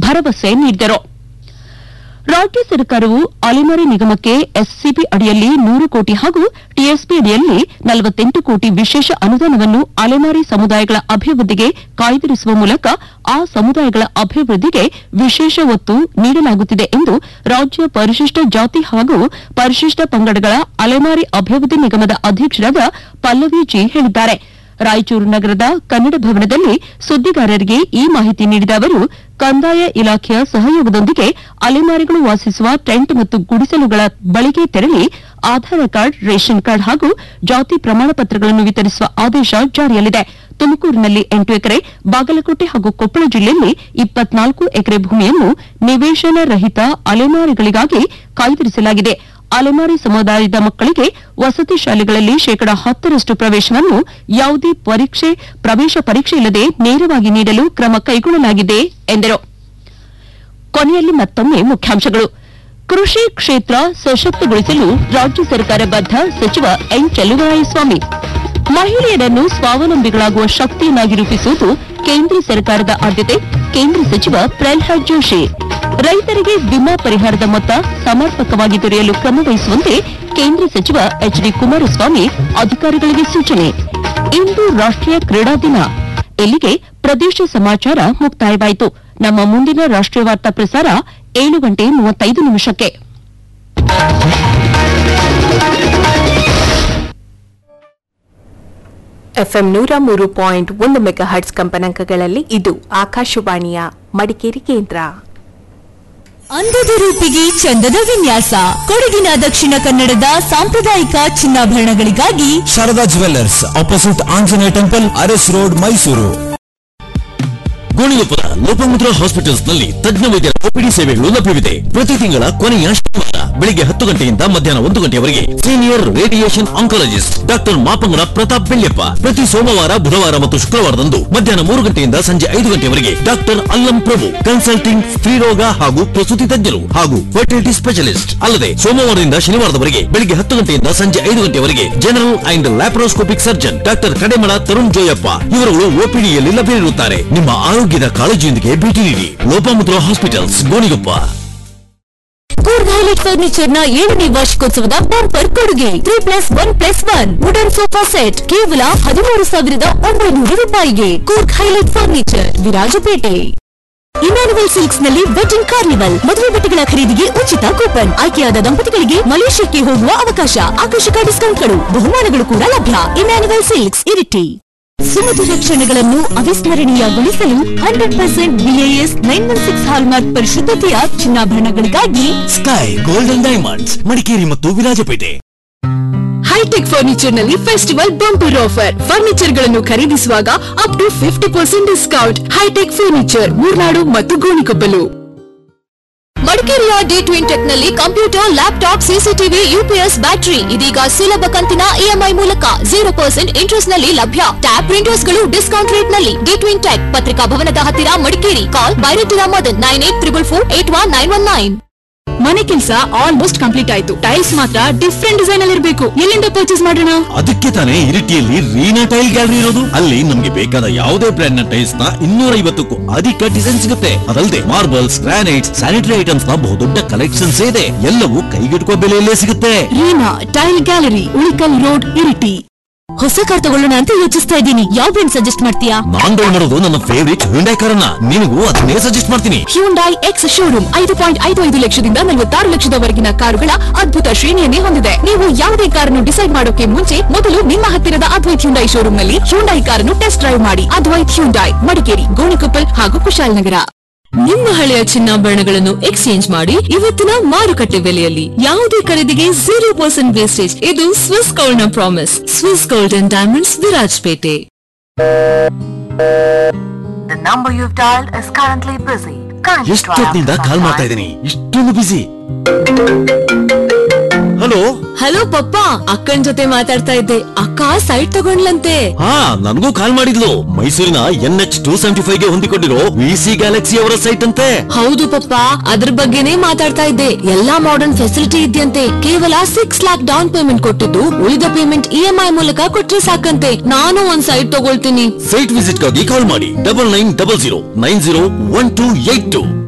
ಭರವಸೆ ನೀಡಿದರು. ರಾಜ್ಯ ಸರ್ಕಾರವು ಅಲೆಮಾರಿ ನಿಗಮಕ್ಕೆ ಎಸ್ಸಿಪಿ ಅಡಿಯಲ್ಲಿ 100 ಕೋಟಿ ಹಾಗೂ ಟಿಎಸ್ಪಿ ಅಡಿಯಲ್ಲಿ 48 ಕೋಟಿ ವಿಶೇಷ ಅನುದಾನವನ್ನು ಅಲೆಮಾರಿ ಸಮುದಾಯಗಳ ಅಭಿವೃದ್ಧಿಗೆ ಕಾಯ್ದಿರಿಸುವ ಮೂಲಕ ಆ ಸಮುದಾಯಗಳ ಅಭಿವೃದ್ಧಿಗೆ ವಿಶೇಷ ಒತ್ತು ನೀಡಲಾಗುತ್ತಿದೆ ಎಂದು ರಾಜ್ಯ ಪರಿಶಿಷ್ಟ ಜಾತಿ ಹಾಗೂ ಪರಿಶಿಷ್ಟ ಪಂಗಡಗಳ ಅಲೆಮಾರಿ ಅಭಿವೃದ್ಧಿ ನಿಗಮದ ಅಧ್ಯಕ್ಷರಾದ ಪಲ್ಲವಿ ಜಿ ಹೇಳಿದ್ದಾರೆ. ರಾಯಚೂರು ನಗರದ ಕನ್ನಡ ಭವನದಲ್ಲಿ ಸುದ್ದಿಗಾರರಿಗೆ ಈ ಮಾಹಿತಿ ನೀಡಿದ ಅವರು, ಕಂದಾಯ ಇಲಾಖೆಯ ಸಹಯೋಗದೊಂದಿಗೆ ಅಲೆಮಾರಿಗಳು ವಾಸಿಸುವ ಟೆಂಟ್ ಮತ್ತು ಗುಡಿಸಲುಗಳ ಬಳಿಗೆ ತೆರಳಿ ಆಧಾರ್ ಕಾರ್ಡ್, ರೇಷನ್ ಕಾರ್ಡ್ ಹಾಗೂ ಜಾತಿ ಪ್ರಮಾಣ ಪತ್ರಗಳನ್ನು ವಿತರಿಸುವ ಆದೇಶ ಜಾರಿಯಲ್ಲಿದೆ. ತುಮಕೂರಿನಲ್ಲಿ 8 ಎಕರೆ, ಬಾಗಲಕೋಟೆ ಹಾಗೂ ಕೊಪ್ಪಳ ಜಿಲ್ಲೆಯಲ್ಲಿ 24 ಎಕರೆ ಭೂಮಿಯನ್ನು ನಿವೇಶನ ರಹಿತ ಅಲೆಮಾರಿಗಳಿಗಾಗಿ ಕಾಯ್ದಿರಿಸಲಾಗಿದೆ. ಅಲೆಮಾರಿ ಸಮುದಾಯದ ಮಕ್ಕಳಿಗೆ ವಸತಿ ಶಾಲೆಗಳಲ್ಲಿ 10% ಪ್ರವೇಶವನ್ನು ಯಾವುದೇ ಪ್ರವೇಶ ಪರೀಕ್ಷೆ ಇಲ್ಲದೆ ನೇರವಾಗಿ ನೀಡಲು ಕ್ರಮ ಕೈಗೊಳ್ಳಲಾಗಿದೆ ಎಂದರು. ಕೊನೆಯಲ್ಲಿ ಮತ್ತೊಮ್ಮೆ ಮುಖ್ಯಾಂಶಗಳು. ಕೃಷಿ ಕ್ಷೇತ್ರ ಸಶಕ್ತಗೊಳಿಸಲು ರಾಜ್ಯ ಸರ್ಕಾರ ಬದ್ಧ, ಸಚಿವ ಎನ್ ಚೆಲುವರಾಯಸ್ವಾಮಿ. ಮಹಿಳೆಯರನ್ನು ಸ್ವಾವಲಂಬಿಗಳಾಗುವ ಶಕ್ತಿಯನ್ನಾಗಿ ರೂಪಿಸುವುದು ಕೇಂದ್ರ ಸರ್ಕಾರದ ಆದ್ಯತೆ, ಕೇಂದ್ರ ಸಚಿವ ಪ್ರಹ್ಲಾದ್ ಜೋಶಿ. ರೈತರಿಗೆ ವಿಮಾ ಪರಿಹಾರದ ಮೊತ್ತ ಸಮರ್ಪಕವಾಗಿ ದೊರೆಯಲು ಕ್ರಮ ವಹಿಸುವಂತೆ ಕೇಂದ್ರ ಸಚಿವ ಎಚ್ಡಿ ಕುಮಾರಸ್ವಾಮಿ ಅಧಿಕಾರಿಗಳಿಗೆ ಸೂಚನೆ. ಇಂದು ರಾಷ್ಟೀಯ ಕ್ರೀಡಾ ದಿನ. ಇಲ್ಲಿಗೆ ಪ್ರದೇಶ ಸಮಾಚಾರ ಮುಕ್ತಾಯವಾಯಿತು. ನಮ್ಮ ಮುಂದಿನ ರಾಷ್ಟೀಯ ವಾರ್ತಾ ಪ್ರಸಾರ 7:35 ಎಫ್ಎಂ 103.1 ಮೆಗಾಹರ್ಟ್ಸ್ ಕಂಪನಾಂಕಗಳಲ್ಲಿ ಇದು ಆಕಾಶವಾಣಿಯ ಮಡಿಕೇರಿ ಕೇಂದ್ರ. ಅಂದದ ರೂಪಿಗೆ ಚಂದದ ವಿನ್ಯಾಸ, ಕೊಡಗಿನ ದಕ್ಷಿಣ ಕನ್ನಡದ ಸಾಂಪ್ರದಾಯಿಕ ಚಿನ್ನಾಭರಣಗಳಿಗಾಗಿ Sharada jewellers, opposite Anjaneya temple, Aras road, Mysuru. ಗೋಣಿಗೊಪ್ಪದ Lopamudra hospitals ನಲ್ಲಿ ತಜ್ಞ ವೈದ್ಯರ ಒಪಿಡಿ ಸೇವೆಗಳು ಲಭ್ಯವಿದೆ. ಪ್ರತಿ ತಿಂಗಳ ಕೊನೆಯ ಶನಿವಾರ ಬೆಳಿಗ್ಗೆ 10 ಗಂಟೆಯಿಂದ ಮಧ್ಯಾಹ್ನ 1 ಗಂಟೆಯವರೆಗೆ senior radiation oncologist doctor ಮಾಪಂಗನ Pratap Belyappa. ಪ್ರತಿ ಸೋಮವಾರ, ಬುಧವಾರ ಮತ್ತು ಶುಕ್ರವಾರದಂದು ಮಧ್ಯಾಹ್ನ 3 ಗಂಟೆಯಿಂದ ಸಂಜೆ 5 ಗಂಟೆಯವರೆಗೆ ಡಾಕ್ಟರ್ ಅಲ್ಲಂ ಪ್ರಭು, ಕನ್ಸಲ್ಟಿಂಗ್ ಸ್ತ್ರೀರೋಗ ಹಾಗೂ ಪ್ರಸೂತಿ ತಜ್ಞರು ಹಾಗೂ ಫರ್ಟಿಲಿಟಿ ಸ್ಪೆಷಲಿಸ್ಟ್. ಅಲ್ಲದೆ ಸೋಮವಾರದಿಂದ ಶನಿವಾರದವರೆಗೆ ಬೆಳಿಗ್ಗೆ 10 ಗಂಟೆಯಿಂದ ಸಂಜೆ 5 ಗಂಟೆಯವರೆಗೆ general and laparoscopic surgeon doctor Kademala Tarun Joyappa ಇವರುಗಳು ಒಪಿಡಿಯಲ್ಲಿ ಲಭ್ಯವಿರುತ್ತಾರೆ. ನಿಮ್ಮ ಆರೋಗ್ಯದ ಕಾಳಜಿಯೊಂದಿಗೆ ಭೇಟಿ ನೀಡಿ Lopamudra hospitals, Gonigoppa. Coorg highlight furniture ನ 7ನೇ ವಾರ್ಷಿಕೋತ್ಸವದ ಬಂಪರ್ ಕೊಡುಗೆ 3+1+1 ವುಡನ್ ಸೋಫಾ ಸೆಟ್ ಕೇವಲ 13,900 ರೂಪಾಯಿಗೆ. Coorg highlight furniture, Virajpet. Immanuel silks ನಲ್ಲಿ ವೆಡ್ಡಿಂಗ್ ಕಾರ್ನಿವಲ್, ಮದುವೆ ಬಟ್ಟೆಗಳ ಖರೀದಿಗೆ ಉಚಿತ ಕೂಪನ್, ಆಯ್ಕೆಯಾದ ದಂಪತಿಗಳಿಗೆ ಮಲೇಷ್ಯಾಕ್ಕೆ ಹೋಗುವ ಅವಕಾಶ, ಆಕರ್ಷಕ ಡಿಸ್ಕೌಂಟ್ಗಳು, ಬಹುಮಾನಗಳು ಕೂಡ ಲಭ್ಯ. Immanuel silks, Iritty. ಸುಮಧುರ ಕ್ಷಣಗಳನ್ನು ಅವಿಸ್ಮರಣೀಯಗೊಳಿಸಲು 100% BIS 916 hallmark ಪರಿಶುದ್ಧತೆಯ ಚಿನ್ನಾಭರಣಗಳಿಗಾಗಿ sky golden diamonds, Madikeri ಮತ್ತು ವಿರಾಜಪೇಟೆ. ಹೈಟೆಕ್ ಫರ್ನಿಚರ್ ನಲ್ಲಿ ಫೆಸ್ಟಿವಲ್ ಬಂಪರ್ ಆಫರ್. ಫರ್ನಿಚರ್ ಗಳನ್ನು ಖರೀದಿಸುವಾಗ up to 50% discount. High tech furniture, Murnad ಮತ್ತು ಗೋಣಿಕೊಪ್ಪಲು. ಮಡಿಕೇರಿಯ D-Twin Tech ನಲ್ಲಿ computer, laptop, CCTV, UPS, battery ಇದೀಗ ಸುಲಭ ಕಂತಿನ EMI ಮೂಲಕ 0% ಇಂಟ್ರೆಸ್ಟ್ ನಲ್ಲಿ ಲಭ್ಯ. ಟ್ಯಾಬ್ ಪ್ರಿಂಟರ್ಸ್ ಗಳು ಡಿಸ್ಕೌಂಟ್ ರೇಟ್ ನಲ್ಲಿ. D-Twin Tech, ಪತ್ರಿಕಾ ಭವನದ ಹತ್ತಿರ, ಮಡಿಕೇರಿ. ಕಾಲ್ ಬೈರೇಟಿರಾ ಮದನ್ 9844481919. ಮನೆ ಕೆಲಸ ಆಲ್ಮೋಸ್ಟ್ ಕಂಪ್ಲೀಟ್ ಆಯ್ತು. ಟೈಲ್ಸ್ ಮಾತ್ರ ಡಿಫ್ರೆಂಟ್ ಡಿಸೈನ್ ಅಲ್ಲಿ ಇರಬೇಕು. ಎಲ್ಲಿಂದ ಪರ್ಚೇಸ್ ಮಾಡೋಣ? ಅದಕ್ಕೆ ತಾನೇ ಇರಿಟಿಯಲ್ಲಿ ರೀನಾ ಟೈಲ್ ಗ್ಯಾಲರಿ ಇರೋದು. ಅಲ್ಲಿ ನಮ್ಗೆ ಬೇಕಾದ ಯಾವುದೇ ಬ್ರ್ಯಾಂಡ್ ನ ಟೈಲ್ಸ್ ನ 250ಕ್ಕೂ ಅಧಿಕ ಡಿಸೈನ್ ಸಿಗುತ್ತೆ. ಅದಲ್ಲದೆ ಮಾರ್ಬಲ್ಸ್, ಗ್ರಾನೈಟ್ಸ್, ಸ್ಯಾನಿಟರಿ ಐಟಮ್ಸ್ ನ ಬಹುದೊಡ್ಡ ಕಲೆಕ್ಷನ್ಸ್ ಇದೆ. ಎಲ್ಲವೂ ಕೈಗೆಟುಕುವ ಬೆಲೆಯಲ್ಲೇ ಸಿಗುತ್ತೆ. Reena tail gallery, Ulikkal road, Iritty. ಹೊಸ ಕಾರ್ ತಗೊಳ್ಳೋಣ ಅಂತ ಯೋಚಿಸ್ತಾ ಇದ್ದೀನಿ. ಯಾವ ಬ್ರ್ಯಾಂಡ್ ಸಜೆಸ್ಟ್ ಮಾಡ್ತೀಯಾ? ನಾನ್ ತಗೊಂಡಿರೋದು ನನ್ನ ಫೇವರಿಟ್ ಹ್ಯುಂಡೈ ಕಾರನ್ನ. ನಿನಗೂ ಅದನ್ನೇ ಸಜೆಸ್ಟ್ ಮಾಡ್ತೀನಿ. ಹ್ಯುಂಡೈ ಎಕ್ಸ್ ಶೋರೂಮ್ 5.55 ಲಕ್ಷದಿಂದ 46 ಲಕ್ಷದವರೆಗಿನ ಕಾರುಗಳ ಅದ್ಭುತ ಶ್ರೇಣಿಯನ್ನೇ ಹೊಂದಿದೆ. ನೀವು ಯಾವುದೇ ಕಾರನ್ನು ಡಿಸೈಡ್ ಮಾಡೋಕೆ ಮುಂಚೆ ಮೊದಲು ನಿಮ್ಮ ಹತ್ತಿರದ ಅದ್ವೈತ್ ಹ್ಯುಂಡೈ ಶೋರೂಮ್ ನಲ್ಲಿ ಹ್ಯುಂಡೈ ಕಾರನ್ನು ಟೆಸ್ಟ್ ಡ್ರೈವ್ ಮಾಡಿ. ಅದ್ವೈತ್ ಹ್ಯುಂಡೈ, ಮಡಿಕೇರಿ, ಗೋಣಿಕೊಪ್ಪಲ್ ಹಾಗೂ ಕುಶಾಲನಗರ. ನಿಮ್ಮ ಹಳೆಯ ಚಿನ್ನಾಭರಣಗಳನ್ನು ಎಕ್ಸ್ಚೇಂಜ್ ಮಾಡಿ ಇವತ್ತಿನ ಮಾರುಕಟ್ಟೆ ಬೆಲೆಯಲ್ಲಿ. ಯಾವುದೇ ಖರೀದಿಗೆ 0% ವೇಸ್ಟೇಜ್. ಇದು ಸ್ವಿಸ್ ಗೋಲ್ಡ್ ನ promise. Swiss gold and diamonds, Virajpet. ಎಷ್ಟೊತ್ತಿನಿಂದ ಕಾಲ್ ಮಾಡ್ತಾ ಇದ್ದೀನಿ, ಇಷ್ಟೊಂದು ಬಿಸಿ. ಹಲೋ ಹಲೋ ಪಪ್ಪ, ಅಕ್ಕನ್ ಜೊತೆ ಮಾತಾಡ್ತಾ ಇದ್ದೆ. ಅಕ್ಕ ಸೈಟ್ ತಗೊಂಡ್ಲಂತೆ. ಹಾ, ನನಗೂ ಕಾಲ್ ಮಾಡಿದ್ಲು. ಮೈಸೂರಿನ NH 275 ಗೆ ಹೊಂದಿಕೊಂಡಿರೋ VC ಗ್ಯಾಲಕ್ಸಿ ಅವರ ಸೈಟ್ ಅಂತೆ. ಹೌದು ಪಪ್ಪ, ಅದ್ರ ಬಗ್ಗೆನೇ ಮಾತಾಡ್ತಾ ಇದ್ದೆ. ಎಲ್ಲಾ ಮಾಡರ್ನ್ ಫೆಸಿಲಿಟಿ ಇದೆಯಂತೆ. ಕೇವಲ 6 lakhs ಡೌನ್ ಪೇಮೆಂಟ್ ಕೊಟ್ಟಿದ್ದು, ಉಳಿದ ಪೇಮೆಂಟ್ EMI ಮೂಲಕ ಕೊಟ್ರೆ ಸಾಕಂತೆ. ನಾನು ಒಂದ್ ಸೈಟ್ ತಗೊಳ್ತೀನಿ. ಸೈಟ್ ವಿಸಿಟ್ ಗಾಗಿ ಕಾಲ್ ಮಾಡಿ 9900901282.